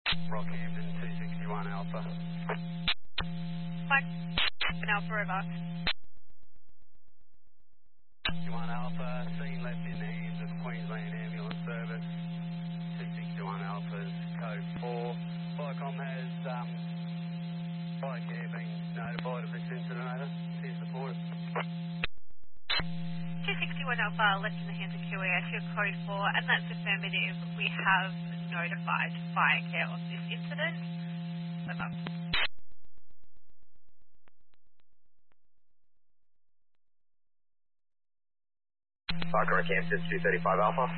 Rockhampton 261 Alpha. Mike, an Alpha over. 61 Alpha, scene left in the hands of Queensland Ambulance Service. 261 Alpha's code 4. Viacom has fire care been notified of this incident, over. Here's the point. 261 Alpha left in the hands of QES, your code 4, and that's affirmative. We have notified fire care of this incident. Over. Viacom Rockhampton 235 Alpha.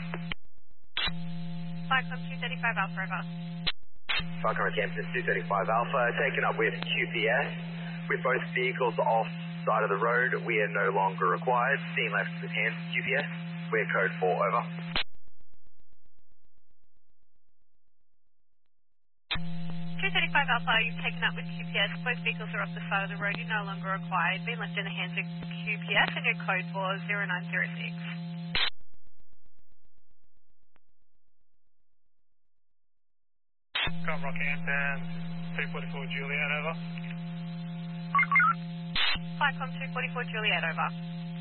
Viacom 235 Alpha over. Viacom Rockhampton 235 Alpha, taken up with QPS. With both vehicles off side of the road, we are no longer required. Scene left with hands, QPS. We're code 4, over. 235 Alpha, you've taken up with QPS. Both vehicles are off the side of the road. You're no longer required. Been left in the hands of QPS, and your code 4 is 0906. Viacom Rockhampton 244 Juliet, over. Viacom 244 Juliet over.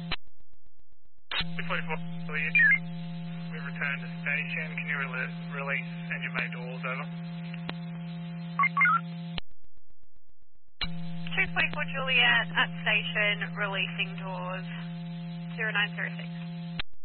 244 Juliet. We've returned to station. Can you release engine bay doors, over? 244 Juliet at station, releasing doors 0906.